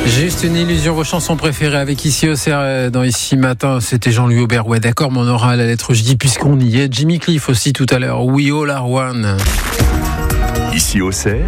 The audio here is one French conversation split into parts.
Juste une illusion, vos chansons préférées avec Ici au CR dans Ici Matin, c'était Jean-Louis Aubert. Ouais, d'accord, mais on aura la lettre J puisqu'on y est. Jimmy Cliff aussi tout à l'heure. We All Are One. Ici au CR,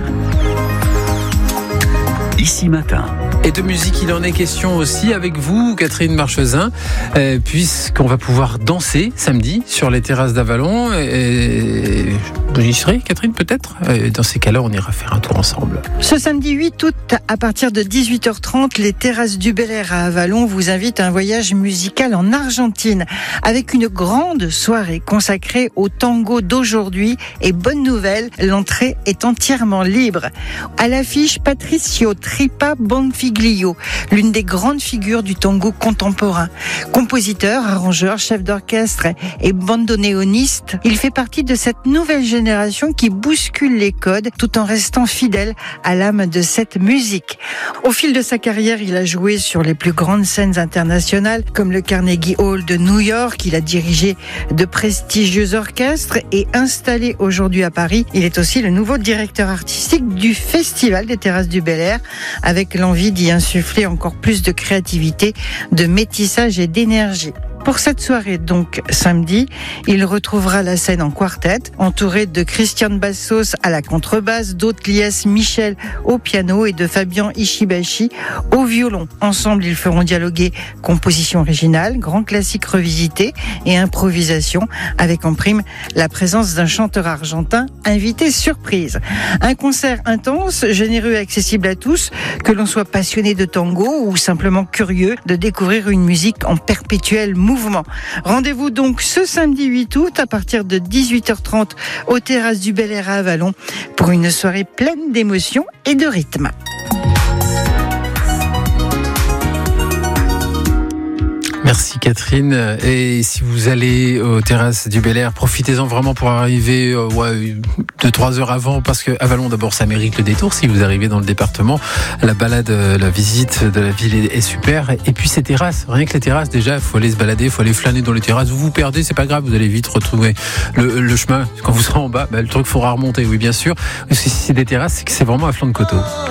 Ici Matin. Et de musique, il en est question aussi avec vous, Catherine Marchezin, puisqu'on va pouvoir danser samedi sur les terrasses d'Avallon. Et vous y serez, Catherine, peut-être ? Dans ces cas-là, on ira faire un tour ensemble. Ce samedi 8 août, à partir de 18h30, les terrasses du Bel-Air à Avallon vous invitent à un voyage musical en Argentine, avec une grande soirée consacrée au tango d'aujourd'hui. Et bonne nouvelle, l'entrée est entièrement libre. À l'affiche, Patricio Tripa Bonfiglio, l'une des grandes figures du tango contemporain. Compositeur, arrangeur, chef d'orchestre et bandoneoniste, il fait partie de cette nouvelle génération qui bouscule les codes tout en restant fidèle à l'âme de cette musique. Au fil de sa carrière, il a joué sur les plus grandes scènes internationales comme le Carnegie Hall de New York. Il a dirigé de prestigieux orchestres et installé aujourd'hui à Paris. Il est aussi le nouveau directeur artistique du Festival des Terrasses du Bel-Air, avec l'envie d'y insuffler encore plus de créativité, de métissage et d'énergie. Pour cette soirée, donc, samedi, il retrouvera la scène en quartet, entouré de Christian Bassos à la contrebasse, d'Otliès Michel au piano et de Fabian Ishibashi au violon. Ensemble, ils feront dialoguer composition originale, grand classique revisité et improvisation, avec en prime la présence d'un chanteur argentin invité surprise. Un concert intense, généreux et accessible à tous, que l'on soit passionné de tango ou simplement curieux de découvrir une musique en perpétuel mouvement. Rendez-vous donc ce samedi 8 août à partir de 18h30 aux terrasses du Bel-Air à Avallon pour une soirée pleine d'émotions et de rythme. Merci Catherine. Et si vous allez aux terrasses du Bel-Air, profitez-en vraiment pour arriver 2-3 heures avant, parce que Avallon, d'abord, ça mérite le détour. Si vous arrivez dans le département, la balade, la visite de la ville est super. Et puis ces terrasses, rien que les terrasses, déjà, il faut aller se balader, il faut aller flâner dans les terrasses. Vous vous perdez, c'est pas grave, vous allez vite retrouver le chemin. Quand vous serez en bas, le truc faudra remonter, oui bien sûr. Parce que si c'est des terrasses, c'est que c'est vraiment à flanc de coteau.